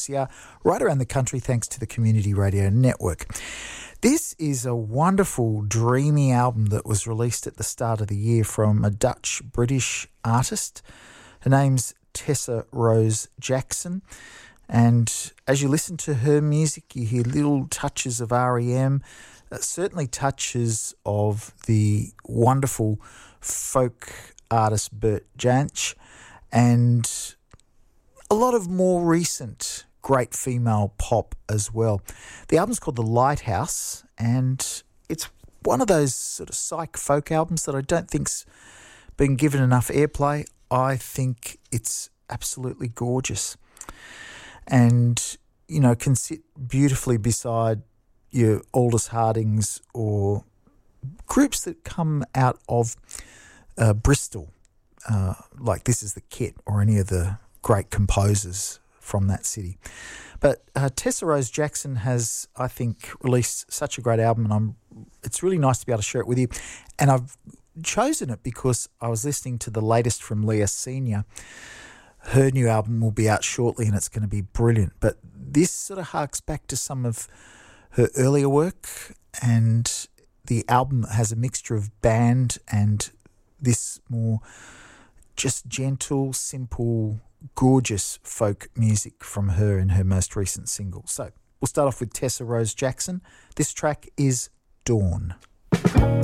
right around the country thanks to the Community Radio Network. This is a wonderful, dreamy album that was released at the start of the year from a Dutch-British artist. Her name's Tessa Rose Jackson, and as you listen to her music, you hear little touches of REM, certainly touches of the wonderful folk artist Bert Jansch, and a lot of more recent great female pop as well. The album's called The Lighthouse, and it's one of those sort of psych folk albums that I don't think's been given enough airplay. I think it's absolutely gorgeous, and can sit beautifully beside your Aldous Hardings or groups that come out of Bristol, like This Is the Kit or any of the great composers from that city. But Tessa Rose Jackson has, I think, released such a great album, and it's really nice to be able to share it with you. And I've chosen it because I was listening to the latest from Leah Senior. Her new album will be out shortly, and it's going to be brilliant. But this sort of harks back to some of her earlier work, and the album has a mixture of band and this more just gentle, simple, gorgeous folk music from her in her most recent single. So we'll start off with Tessa Rose Jackson. This track is Dawn.